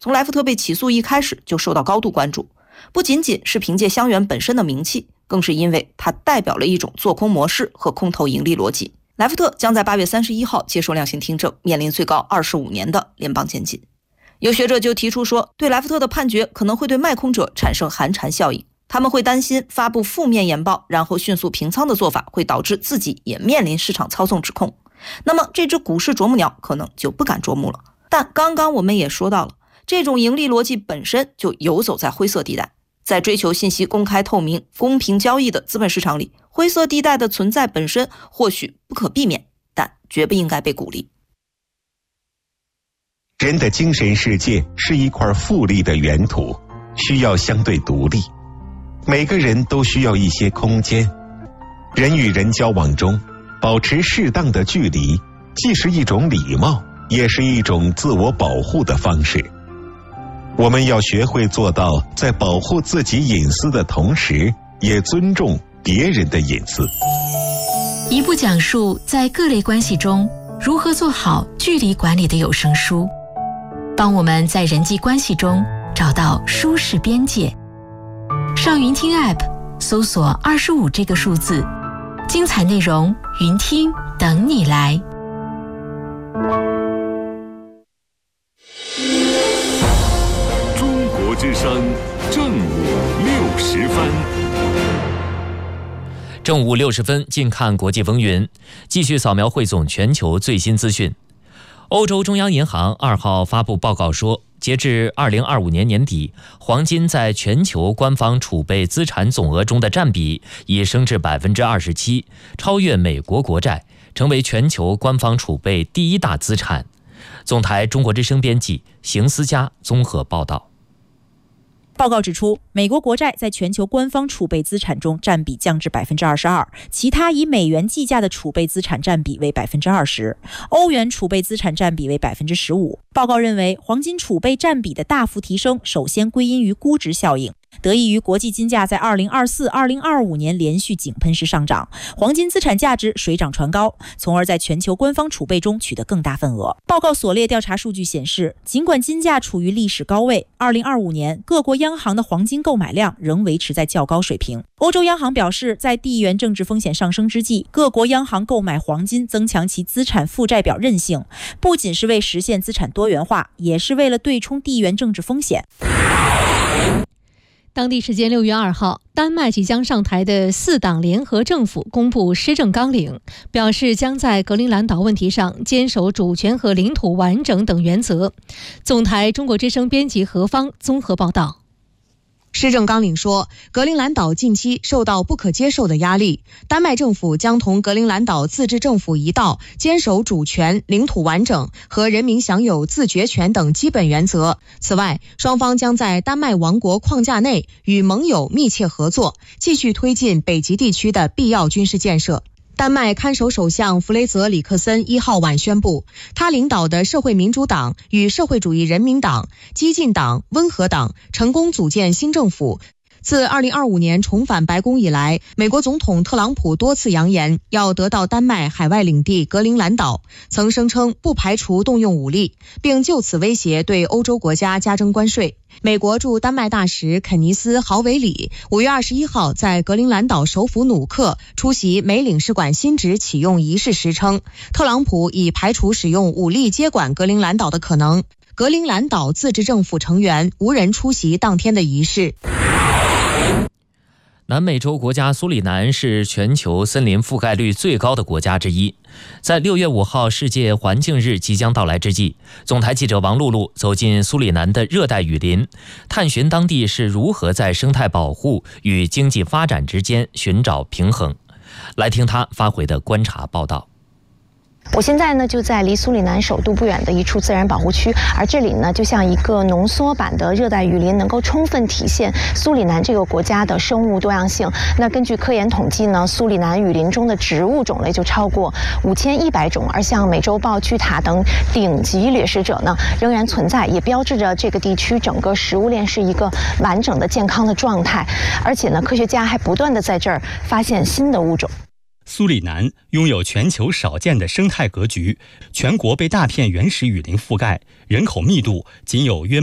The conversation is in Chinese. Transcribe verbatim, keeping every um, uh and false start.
从莱福特被起诉一开始就受到高度关注，不仅仅是凭借香园本身的名气，更是因为它代表了一种做空模式和空头盈利逻辑。莱福特将在八月三十一号接受量刑听证，面临最高二十五年的联邦监禁。有学者就提出说，对莱福特的判决可能会对卖空者产生寒蝉效应，他们会担心发布负面研报然后迅速平仓的做法会导致自己也面临市场操纵指控，那么这只股市啄木鸟可能就不敢啄木了。但刚刚我们也说到了，这种盈利逻辑本身就游走在灰色地带，在追求信息公开透明、公平交易的资本市场里，灰色地带的存在本身或许不可避免，但绝不应该被鼓励。 人的精神世界是一块富丽的原土，需要相对独立。每个人都需要一些空间。人与人交往中，保持适当的距离，既是一种礼貌，也是一种自我保护的方式。我们要学会做到在保护自己隐私的同时，也尊重别人的隐私。 一部讲述在各类关系中如何做好距离管理的有声书，帮我们在人际关系中找到舒适边界。上云听 App 搜索二十五这个数字，精彩内容云听等你来。 中国之声正午六十分。 正午六十分，近看国际风云，继续扫描汇总全球最新资讯。欧洲中央银行二号发布报告说，截至二零二五年年底，黄金在全球官方储备资产总额中的占比已升至百分之二十七，超越美国国债，成为全球官方储备第一大资产。总台中国之声编辑邢思佳综合报道。 报告指出，美国国债在全球官方储备资产中占比降至百分之二十二，其他以美元计价的储备资产占比为百分之二十，欧元储备资产占比为百分之十五。报告认为，黄金储备占比的大幅提升，首先归因于估值效应。得益于国际金价在二零二四、二零二五年连续井喷式上涨，黄金资产价值水涨船高，从而在全球官方储备中取得更大份额。报告所列调查数据显示，尽管金价处于历史高位，二零二五年各国央行的黄金购买量仍维持在较高水平。欧洲央行表示，在地缘政治风险上升之际，各国央行购买黄金增强其资产负债表韧性，不仅是为实现资产多元化，也是为了对冲地缘政治风险。 当地时间六月二号，丹麦即将上台的四党联合政府公布施政纲领，表示将在格陵兰岛问题上坚守主权和领土完整等原则。总台中国之声编辑何芳综合报道。 施政纲领说，格陵兰岛近期受到不可接受的压力，丹麦政府将同格陵兰岛自治政府一道，坚守主权、领土完整和人民享有自决权等基本原则。此外，双方将在丹麦王国框架内与盟友密切合作，继续推进北极地区的必要军事建设。丹麦看守首相弗雷泽里克森一号晚宣布，他领导的社会民主党与社会主义人民党、激进党、温和党成功组建新政府。自二零二五年重返白宫以来，美国总统特朗普多次扬言要得到丹麦海外领地格陵兰岛，曾声称不排除动用武力，并就此威胁对欧洲国家加征关税。美国驻丹麦大使肯尼斯·豪维里五月二十一号在格陵兰岛首府努克出席美领事馆新址启用仪式时称，特朗普已排除使用武力接管格陵兰岛的可能。格陵兰岛自治政府成员无人出席当天的仪式。 南美洲国家苏里南是全球森林覆盖率最高的国家之一。在六月五号世界环境日即将到来之际，总台记者王露露走进苏里南的热带雨林，探寻当地是如何在生态保护与经济发展之间寻找平衡。来听他发回的观察报道。 我现在呢就在离苏里南首都不远的一处自然保护区，而这里呢就像一个浓缩版的热带雨林，能够充分体现苏里南这个国家的生物多样性。那根据科研统计呢，苏里南雨林中的植物种类就超过五千一百种，而像美洲豹、巨塔等顶级掠食者呢仍然存在，也标志着这个地区整个食物链是一个完整的健康的状态。而且呢，科学家还不断的在这儿发现新的物种。 苏里南拥有全球少见的生态格局，全国被大片原始雨林覆盖，人口密度仅有约